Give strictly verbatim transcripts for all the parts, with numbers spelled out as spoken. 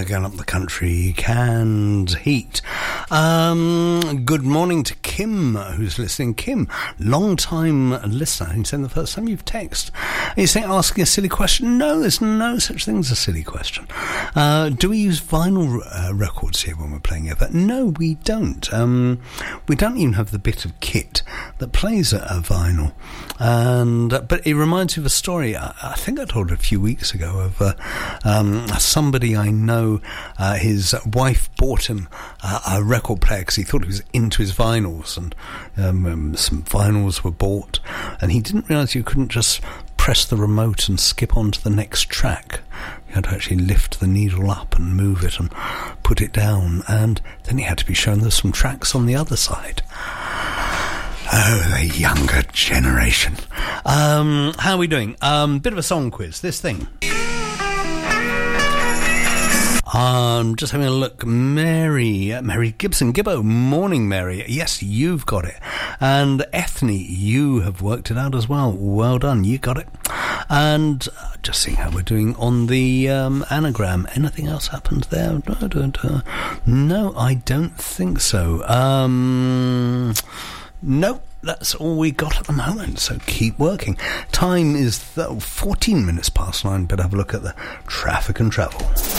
uh, going up the country, canned heat. Um, good morning to Kim, who's listening. Kim, long-time listener. He said the first time you've texted. He's saying, asking a silly question. No, there's no such thing as a silly question. Uh, do we use vinyl uh, records here when we're playing it? But no, we don't. Um, we don't even have the bit of kit that plays a, a vinyl. And uh, but it reminds me of a story. I, I think I told it a few weeks ago of uh, um, somebody I know. Uh, his wife bought him uh, a record player because he thought he was into his vinyls, and um, um, some vinyls were bought, and he didn't realise you couldn't just press the remote and skip on to the next track. You had to actually lift the needle up and move it and put it down, and then he had to be shown there's some tracks on the other side. Oh, the younger generation. Um, how are we doing? Um, bit of a song quiz. This thing. Um, just having a look. Mary, uh, Mary Gibson, Gibbo, morning, Mary. Yes, you've got it. And Ethne, you have worked it out as well. Well done, you got it. And uh, just seeing how we're doing on the um, anagram. Anything else happened there? Da, da, da. No, I don't think so. Um, no. That's all we got at the moment, so keep working. Time is th- fourteen minutes past nine. Better have a look at the traffic and travel.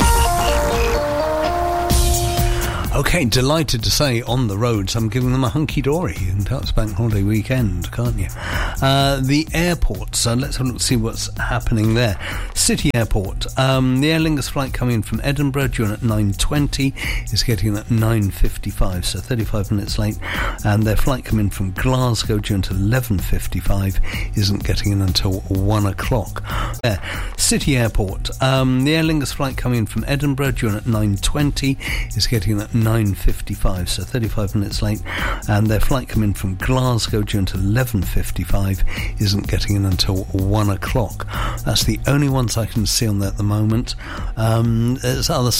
Okay, delighted to say on the roads I'm giving them a hunky-dory. You can tell it's bank holiday weekend, can't you? Uh, the airports, so let's have a look, see what's happening there. City Airport, um, the Aer Lingus flight coming in from Edinburgh due in at nine twenty is getting in at nine fifty-five, so thirty-five minutes late. And their flight coming in from Glasgow due at eleven fifty-five isn't getting in until one o'clock. There. City Airport, um, the Aer Lingus flight coming in from Edinburgh due in at nine twenty is getting in at nine fifty-five, so thirty-five minutes late. And their flight coming in from Glasgow due at eleven fifty-five isn't getting in until one o'clock. That's the only ones I can see on there at the moment. Um, there's other